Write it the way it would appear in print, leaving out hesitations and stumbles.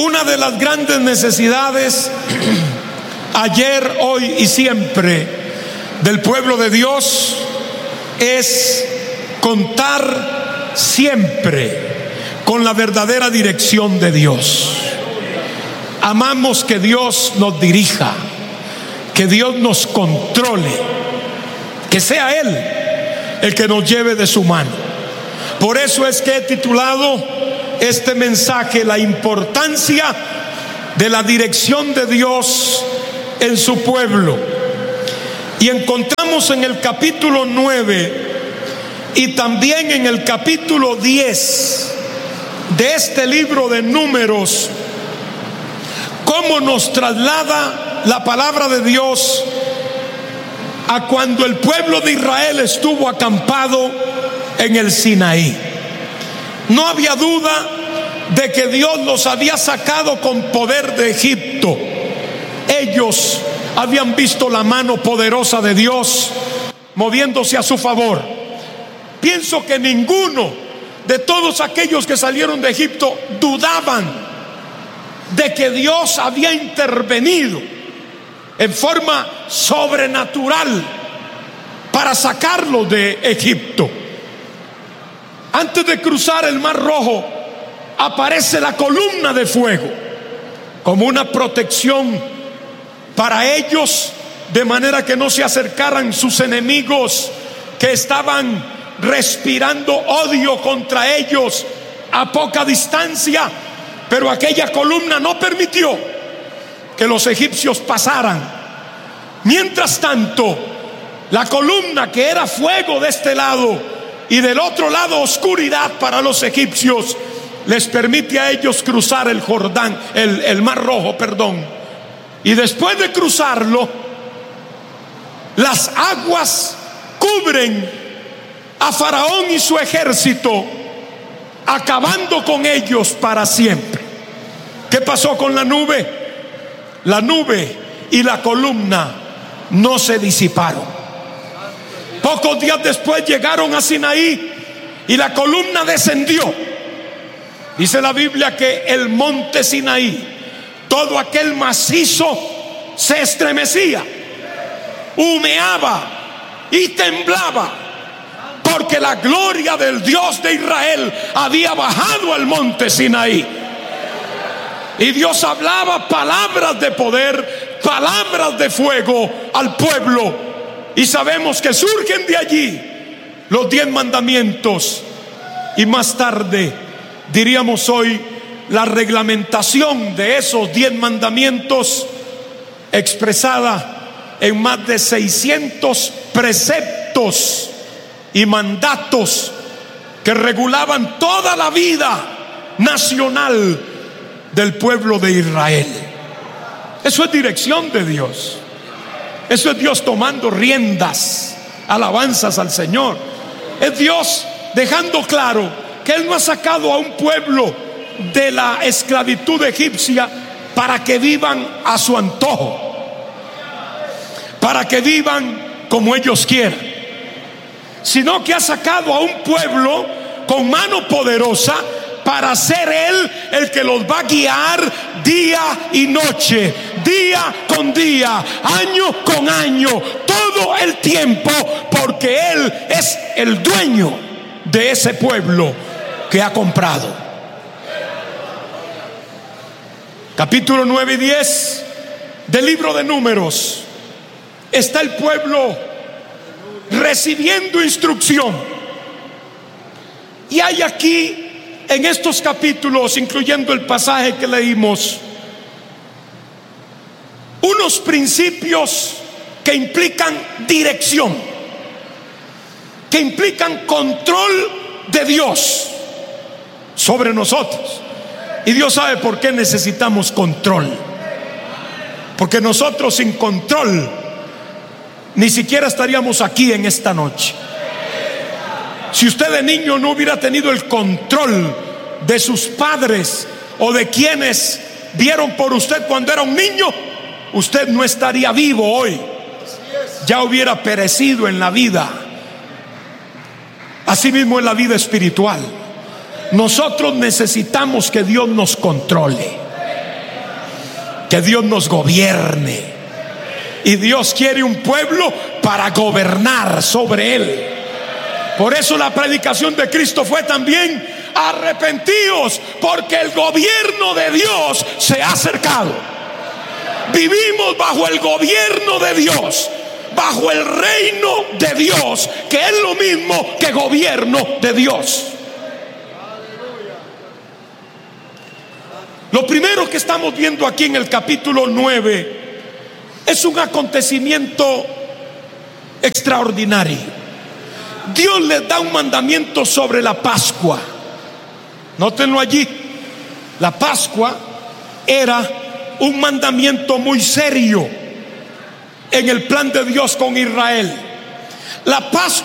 Una de las grandes necesidades ayer, hoy y siempre del pueblo de Dios es contar siempre con la verdadera dirección de Dios. Amamos que Dios nos dirija, que Dios nos controle, que sea Él el que nos lleve de su mano. Por eso es que he titulado este mensaje la importancia de la dirección de Dios en su pueblo. Y encontramos en el capítulo 9 y también en el capítulo 10 de este libro de Números cómo nos traslada la palabra de Dios a cuando el pueblo de Israel estuvo acampado en el Sinaí. No había duda de que Dios los había sacado con poder de Egipto. Ellos habían visto la mano poderosa de Dios moviéndose a su favor. Pienso que ninguno de todos aquellos que salieron de Egipto dudaban de que Dios había intervenido en forma sobrenatural para sacarlos de Egipto. Antes de cruzar el Mar Rojo, aparece la columna de fuego como una protección para ellos, de manera que no se acercaran sus enemigos que estaban respirando odio contra ellos a poca distancia. Pero aquella columna no permitió que los egipcios pasaran. Mientras tanto, la columna, que era fuego de este lado y del otro lado oscuridad para los egipcios, les permite a ellos cruzar el Jordán, el Mar Rojo, y después de cruzarlo, las aguas cubren a Faraón y su ejército, acabando con ellos para siempre. ¿Qué pasó con la nube? La nube y la columna no se disiparon. Pocos días después llegaron a Sinaí y la columna descendió. Dice la Biblia que el monte Sinaí, todo aquel macizo, se estremecía, humeaba y temblaba, porque la gloria del Dios de Israel había bajado al monte Sinaí. Y Dios hablaba palabras de poder, palabras de fuego al pueblo. Y sabemos que surgen de allí los 10 mandamientos. Y más tarde, diríamos hoy, la reglamentación de esos 10 mandamientos, expresada en más de 600 preceptos y mandatos que regulaban toda la vida nacional del pueblo de Israel. Eso es dirección de Dios. Eso es Dios tomando riendas, alabanzas al Señor. Es Dios dejando claro que Él no ha sacado a un pueblo de la esclavitud egipcia para que vivan a su antojo, para que vivan como ellos quieran, sino que ha sacado a un pueblo con mano poderosa para ser Él el que los va a guiar día y noche, día con día, año con año, todo el tiempo, porque Él es el dueño de ese pueblo que ha comprado. Capítulo 9 y 10 del libro de Números. Está el pueblo recibiendo instrucción. Y hay aquí, en estos capítulos, incluyendo el pasaje que leímos, unos principios que implican dirección, que implican control de Dios sobre nosotros. Y Dios sabe por qué necesitamos control. Porque nosotros sin control ni siquiera estaríamos aquí en esta noche. Si usted de niño no hubiera tenido el control de sus padres o de quienes vieron por usted cuando era un niño, usted no estaría vivo hoy. Ya hubiera perecido en la vida. Asimismo en la vida espiritual. Nosotros necesitamos que Dios nos controle. que Dios nos gobierne. Y Dios quiere un pueblo para gobernar sobre él. Por eso la predicación de Cristo fue también: arrepentíos, porque el gobierno de Dios se ha acercado. Vivimos bajo el gobierno de Dios, bajo el reino de Dios, que es lo mismo que gobierno de Dios. Lo primero que estamos viendo aquí en el capítulo 9 es un acontecimiento extraordinario. Dios les da un mandamiento sobre la Pascua. Nótenlo allí. La Pascua era un mandamiento muy serio en el plan de Dios con Israel. La Pascua